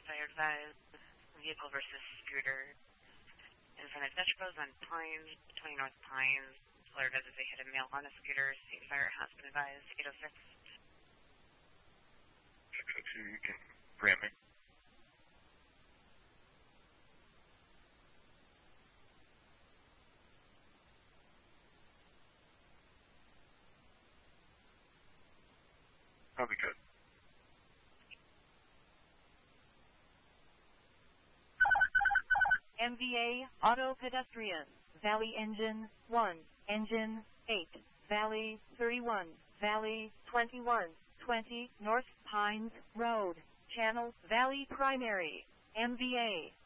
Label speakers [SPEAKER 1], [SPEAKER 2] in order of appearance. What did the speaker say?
[SPEAKER 1] fire advised. Vehicle versus scooter. In front of Dutch Bros on Pines, 20 North Pines. Florida does they hit a male on a scooter. State fire has been advised. 806.
[SPEAKER 2] 602, you can grant me. That'll be good.
[SPEAKER 3] MVA Auto Pedestrian, Valley Engine 1, Engine 8, Valley 31, Valley 21, 20 North Pines Road, Channel Valley Primary, MVA